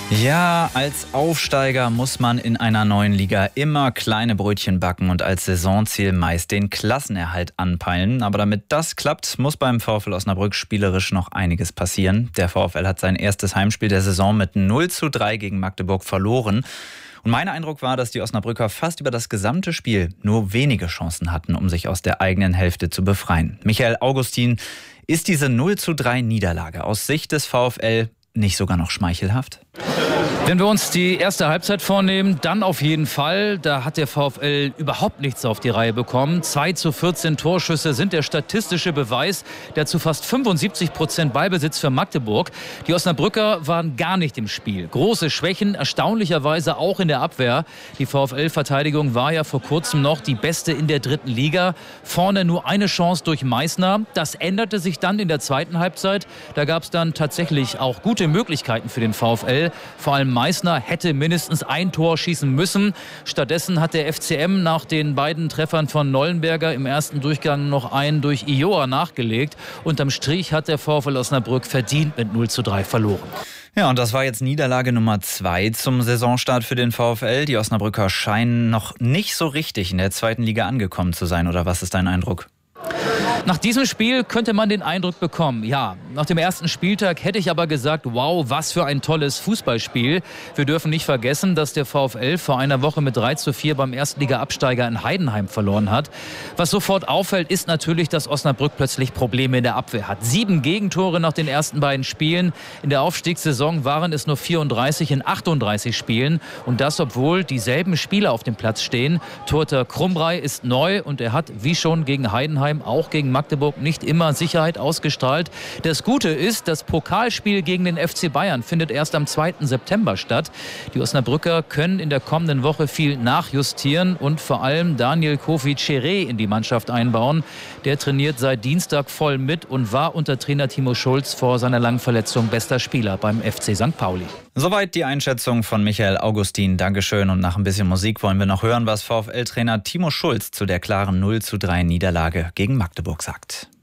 Ja, als Aufsteiger muss man in einer neuen Liga immer kleine Brötchen backen und als Saisonziel meist den Klassenerhalt anpeilen. Aber damit das klappt, muss beim VfL Osnabrück spielerisch noch einiges passieren. Der VfL hat sein erstes Heimspiel der Saison mit 0:3 gegen Magdeburg verloren. Und mein Eindruck war, dass die Osnabrücker fast über das gesamte Spiel nur wenige Chancen hatten, um sich aus der eigenen Hälfte zu befreien. Michael Augustin, ist diese 0:3 Niederlage aus Sicht des VfL nicht sogar noch schmeichelhaft? Wenn wir uns die erste Halbzeit vornehmen, dann auf jeden Fall. Da hat der VfL überhaupt nichts auf die Reihe bekommen. 2:14 Torschüsse sind der statistische Beweis der zu fast 75% Ballbesitz für Magdeburg. Die Osnabrücker waren gar nicht im Spiel. Große Schwächen, erstaunlicherweise auch in der Abwehr. Die VfL-Verteidigung war ja vor kurzem noch die beste in der 3. Liga. Vorne nur eine Chance durch Meißner. Das änderte sich dann in der zweiten Halbzeit. Da gab es dann tatsächlich auch gute Möglichkeiten für den VfL. Vor allem Meißner hätte mindestens ein Tor schießen müssen. Stattdessen hat der FCM nach den beiden Treffern von Nollenberger im ersten Durchgang noch einen durch Ioa nachgelegt. Unterm Strich hat der VfL Osnabrück verdient mit 0:3 verloren. Ja, und das war jetzt Niederlage Nummer 2 zum Saisonstart für den VfL. Die Osnabrücker scheinen noch nicht so richtig in der 2. Liga angekommen zu sein. Oder was ist dein Eindruck? Nach diesem Spiel könnte man den Eindruck bekommen, ja, nach dem ersten Spieltag hätte ich aber gesagt, wow, was für ein tolles Fußballspiel. Wir dürfen nicht vergessen, dass der VfL vor einer Woche mit 3:4 beim Erstliga-Absteiger in Heidenheim verloren hat. Was sofort auffällt, ist natürlich, dass Osnabrück plötzlich Probleme in der Abwehr hat. 7 Gegentore nach den ersten beiden Spielen. In der Aufstiegssaison waren es nur 34 in 38 Spielen. Und das, obwohl dieselben Spieler auf dem Platz stehen. Torhüter Krumrei ist neu und er hat, wie schon gegen Heidenheim, auch gegen Magdeburg nicht immer Sicherheit ausgestrahlt. Das Gute ist, das Pokalspiel gegen den FC Bayern findet erst am 2. September statt. Die Osnabrücker können in der kommenden Woche viel nachjustieren und vor allem Daniel Kofi Cheré in die Mannschaft einbauen. Der trainiert seit Dienstag voll mit und war unter Trainer Timo Schulz vor seiner langen Verletzung bester Spieler beim FC St. Pauli. Soweit die Einschätzung von Michael Augustin. Dankeschön. Und nach ein bisschen Musik wollen wir noch hören, was VfL-Trainer Timo Schulz zu der klaren 0:3 Niederlage gegen Magdeburg sagt.